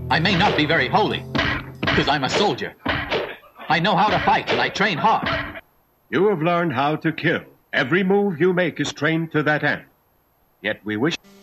I may not be very holy, because I'm a soldier. I know how to fight, and I train hard. You have learned how to kill. Every move you make is trained to that end. Yet we wish...